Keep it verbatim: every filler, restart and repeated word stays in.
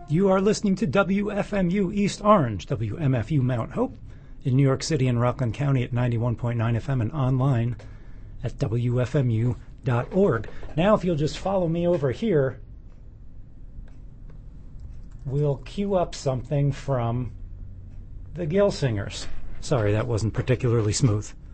You are listening to W F M U East Orange, W M F U Mount Hope, in New York City and Rockland County at ninety-one point nine F M and online at W F M U dot org. Now, if you'll just follow me over here, we'll cue up something from the Gill Singers. Sorry, that wasn't particularly smooth.